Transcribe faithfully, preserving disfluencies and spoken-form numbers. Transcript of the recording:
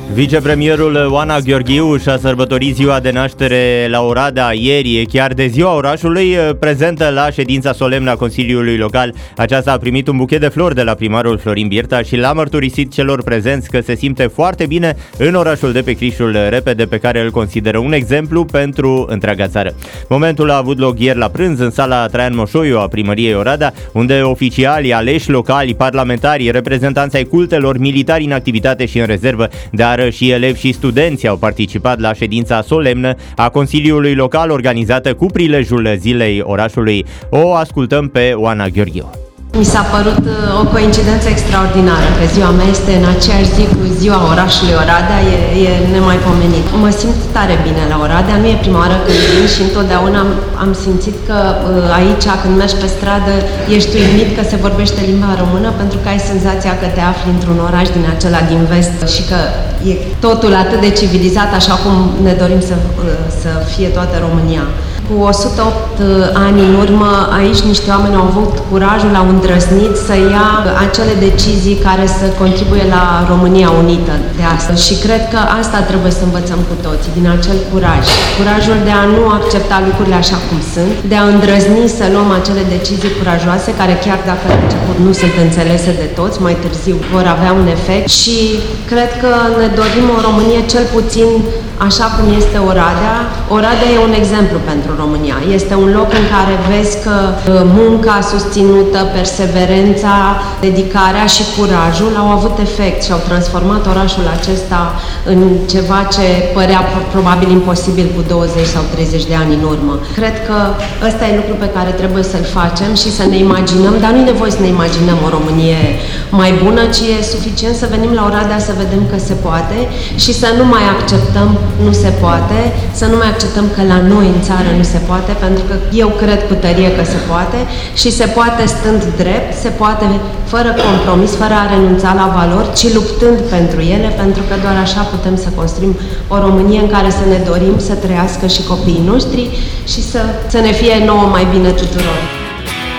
Vicepremierul Oana Gheorghiu și-a sărbătorit ziua de naștere la Oradea ieri, chiar de ziua orașului, prezentă la ședința solemnă a Consiliului Local. Aceasta a primit un buchet de flori de la primarul Florin Birta și l-a mărturisit celor prezenți că se simte foarte bine în orașul de pe Crișul Repede, pe care îl consideră un exemplu pentru întreaga țară. Momentul a avut loc ieri la prânz în sala Traian Moșoiu a primăriei Oradea, unde oficiali, aleși locali, parlamentari, reprezentanți ai cultelor, militari în activitate și în rezervă, dar și elevi și studenți au participat la ședința solemnă a Consiliului Local organizată cu prilejul zilei orașului. O ascultăm pe Oana Gheorghiu. Mi s-a părut o coincidență extraordinară, că ziua mea este în aceeași zi cu ziua orașului Oradea, e, e nemaipomenit. Mă simt tare bine la Oradea, nu e prima oară când vin și întotdeauna am, am simțit că aici, când mergi pe stradă, ești uimit că se vorbește limba română, pentru că ai senzația că te afli într-un oraș din acela din vest și că e totul atât de civilizat, așa cum ne dorim să, să fie toată România. Cu o sută opt ani în urmă, aici niște oameni au avut curajul, au îndrăznit să ia acele decizii care să contribuie la România unită de astăzi. Și cred că asta trebuie să învățăm cu toții, din acel curaj. Curajul de a nu accepta lucrurile așa cum sunt, de a îndrăzni să luăm acele decizii curajoase, care chiar dacă la început nu sunt înțelese de toți, mai târziu vor avea un efect. Și cred că ne dorim o Românie cel puțin așa cum este Oradea. Oradea e un exemplu pentru România. Este un loc în care vezi că munca susținută, perseverența, dedicarea și curajul au avut efect și au transformat orașul acesta în ceva ce părea probabil imposibil cu douăzeci sau treizeci de ani în urmă. Cred că ăsta e lucru pe care trebuie să-l facem și să ne imaginăm, dar nu e nevoie să ne imaginăm o Românie mai bună, ci e suficient să venim la Oradea să vedem că se poate și să nu mai acceptăm nu se poate, să nu mai acceptăm că la noi în țară nu se poate, pentru că eu cred cu tărie că se poate și se poate stând drept, se poate fără compromis, fără a renunța la valori, ci luptând pentru ele, pentru că doar așa putem să construim o Românie în care să ne dorim să trăiască și copiii noștri și să, să ne fie nouă mai bine tuturor.